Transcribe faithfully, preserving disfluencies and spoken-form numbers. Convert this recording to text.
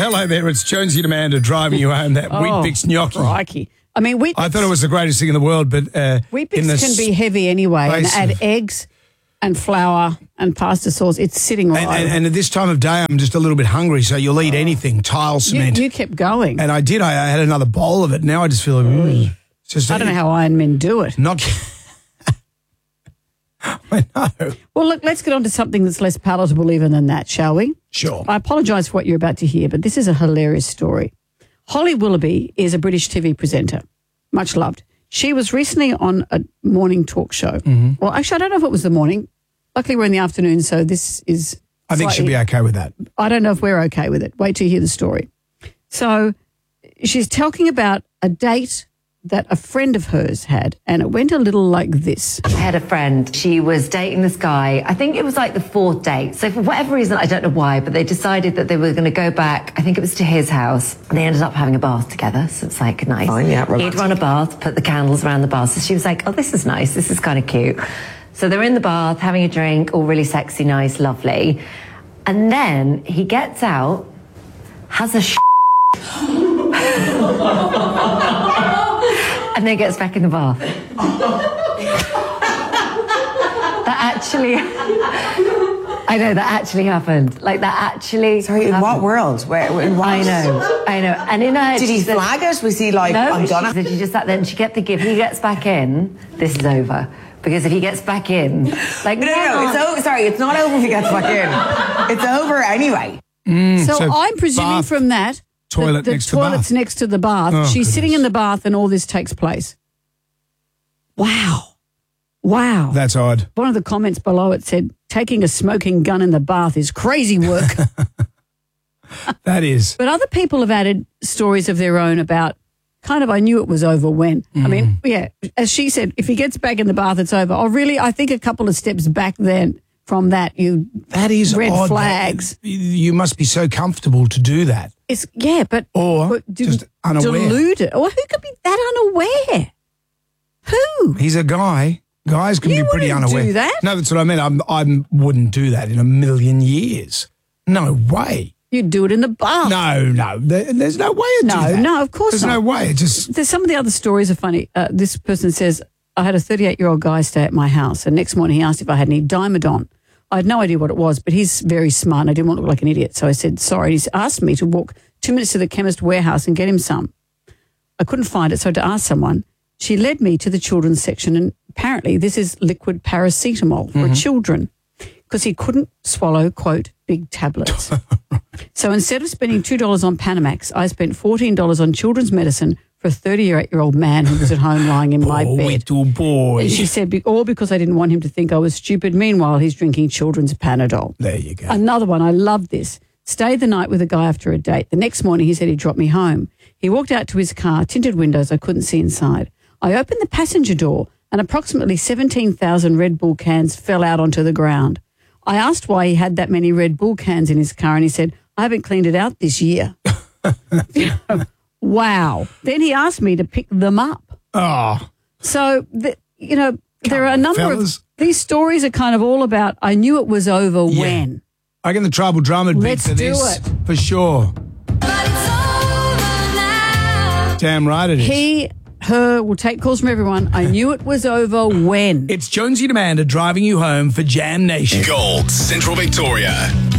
hello there. It's Jonesy and Amanda driving you home. That Oh, Weet-Bix gnocchi. crikey. I mean, Weet-Bix, I thought it was the greatest thing in the world, but uh, Weet-Bix in the can be heavy anyway, and space add of- eggs and flour and pasta sauce. It's sitting right. And, and, and at this time of day, I'm just a little bit hungry, so you'll eat anything, tile you, cement. you kept going. And I did. I, I had another bowl of it. Now I just feel like, mm, it's just I don't know how Iron Men do it. Not. I know. Well, look, let's get on to something that's less palatable even than that, shall we? Sure. I apologise for what you're about to hear, but this is a hilarious story. Holly Willoughby is a British T V presenter, much loved. She was recently on a morning talk show. Mm-hmm. Well, actually, I don't know if it was the morning. Luckily, we're in the afternoon, so this is I think she'll slightly- be okay with that. I don't know if we're okay with it. Wait till you hear the story. So she's talking about a date that a friend of hers had, and it went a little like this. I had a friend. She was dating this guy. I think it was like the fourth date. So for whatever reason, I don't know why, but they decided that they were going to go back. I think it was to his house. They ended up having a bath together. So it's like nice. Fine, yeah, romantic. He'd run a bath, put the candles around the bath. So she was like, oh, this is nice. This is kind of cute. So they're in the bath, having a drink, all really sexy, nice, lovely. And then he gets out, has a sh- and then gets back in the bath. That actually, I know, that actually happened. Like, that actually Sorry, in happened. what world? Where, in what? I know, I know. And in her head, Did he she said- flag it? Was he like, no, I'm she gonna... said she just sat there and she kept thinking, if he gets back in, this is over. Because if he gets back in, like, No, no, no, it's over. Sorry, it's not over if he gets back in. It's over anyway. So, so I'm presuming bath, from that, toilet the, the next to toilet's bath. next to the bath. Oh, She's goodness. sitting in the bath and all this takes place. Wow. Wow. That's odd. One of the comments below it said, taking a smoking gun in the bath is crazy work. That is. But other people have added stories of their own about kind of, I knew it was over when. I mean, yeah, as she said, if he gets back in the bath, it's over. Oh, really? I think a couple of steps back then from that, you That is red odd. flags. That- you must be so comfortable to do that. It's, yeah, but. Or but d- just unaware. Deluded. Or who could be that unaware? Who? He's a guy. Guys can You be pretty wouldn't unaware. do that. No, that's what I mean. I'm, I wouldn't do that in a million years. No way. You'd do it in the bath. No, no. There, there's no way to No, do that. no, of course There's not. no way. It just There's some of the other stories are funny. Uh, this person says, I had a thirty-eight-year-old guy stay at my house, and next morning he asked if I had any Dimedon. I had no idea what it was, but he's very smart and I didn't want to look like an idiot. So I said, sorry. He's asked me to walk two minutes to the chemist warehouse and get him some. I couldn't find it, so to ask someone. She led me to the children's section, and apparently this is liquid paracetamol for children because he couldn't swallow, quote, big tablets. So instead of spending two dollars on Panamax, I spent fourteen dollars on children's medicine for a thirty-eight-year-old man who was at home lying in my poor bed. little boy. And she said, "Be- all because I didn't want him to think I was stupid. Meanwhile, he's drinking children's Panadol." There you go. Another one, I love this. Stayed the night with a guy after a date. The next morning, he said he'd drop me home. He walked out to his car, tinted windows, I couldn't see inside. I opened the passenger door and approximately seventeen thousand Red Bull cans fell out onto the ground. I asked why he had that many Red Bull cans in his car and he said, I haven't cleaned it out this year. Wow. Then he asked me to pick them up. Oh, So, the, you know, there are a on, number fellas. of, these stories are kind of all about, I knew it was over Yeah. when. I reckon the Tribal Drummond beat Let's for do this it. for sure. Damn right it is. He, her, will take calls from everyone. I knew it was over when. It's Jonesy and Amanda driving you home for Jam Nation. Gold, Central Victoria.